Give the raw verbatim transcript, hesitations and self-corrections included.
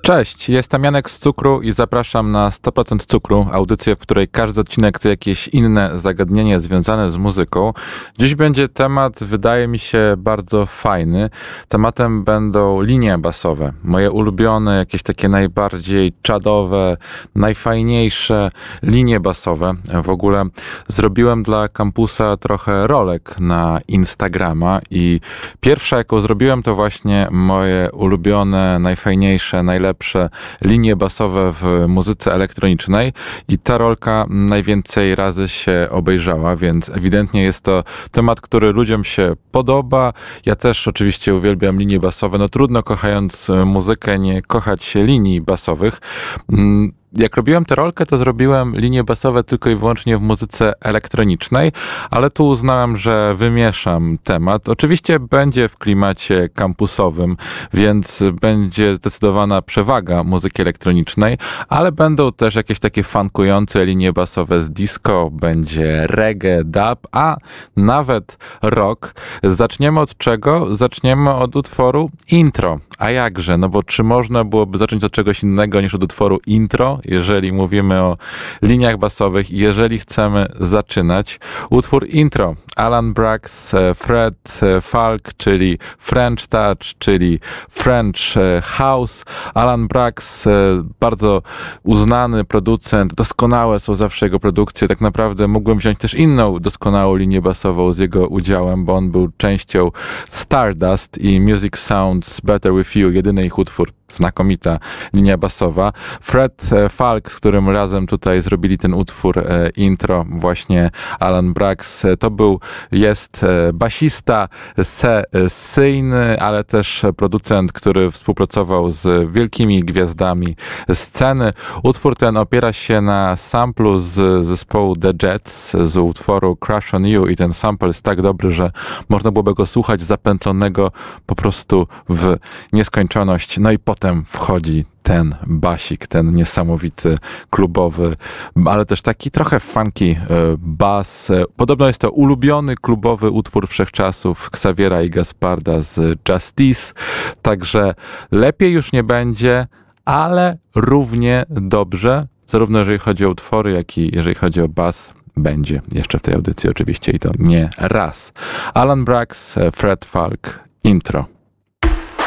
Cześć, jestem Janek z Cukru i zapraszam na sto procent Cukru, audycję, w której każdy odcinek to jakieś inne zagadnienie związane z muzyką. Dziś będzie temat, wydaje mi się, bardzo fajny. Tematem będą linie basowe. Moje ulubione, jakieś takie najbardziej czadowe, najfajniejsze linie basowe. W ogóle zrobiłem dla kampusa trochę rolek na Instagrama i pierwsza, jaką zrobiłem, to właśnie moje ulubione, najfajniejsze, najlepsze linie basowe w muzyce elektronicznej i ta rolka najwięcej razy się obejrzała, więc ewidentnie jest to temat, który ludziom się podoba. Ja też oczywiście uwielbiam linie basowe. No trudno, kochając muzykę, nie kochać linii basowych. Jak robiłem tę rolkę, to zrobiłem linie basowe tylko i wyłącznie w muzyce elektronicznej, ale tu uznałem, że wymieszam temat. Oczywiście będzie w klimacie kampusowym, więc będzie zdecydowana przewaga muzyki elektronicznej, ale będą też jakieś takie funkujące linie basowe z disco, będzie reggae, dub, a nawet rock. Zaczniemy od czego? Zaczniemy od utworu intro. A jakże? No bo czy można byłoby zacząć od czegoś innego niż od utworu intro, jeżeli mówimy o liniach basowych i jeżeli chcemy zaczynać? Utwór intro. Alan Braxe, Fred Falke, czyli French Touch, czyli French House. Alan Braxe, bardzo uznany producent, doskonałe są zawsze jego produkcje. Tak naprawdę mógłbym wziąć też inną doskonałą linię basową z jego udziałem, bo on był częścią Stardust i Music Sounds Better With You, jedyny ich utwór. Znakomita linia basowa. Fred Falke, z którym razem tutaj zrobili ten utwór e, intro, właśnie Alan Braxe, to był, jest e, basista sesyjny, ale też producent, który współpracował z wielkimi gwiazdami sceny. Utwór ten opiera się na samplu z zespołu The Jets, z utworu Crush on You i ten sample jest tak dobry, że można byłoby go słuchać zapętlonego po prostu w nieskończoność. No i potem wchodzi ten basik, ten niesamowity, klubowy, ale też taki trochę funky bas. Podobno jest to ulubiony klubowy utwór wszechczasów Xaviera i Gasparda z Justice, także lepiej już nie będzie, ale równie dobrze, zarówno jeżeli chodzi o utwory, jak i jeżeli chodzi o bas, będzie jeszcze w tej audycji oczywiście i to nie raz. Alan Braxe, Fred Falke, intro.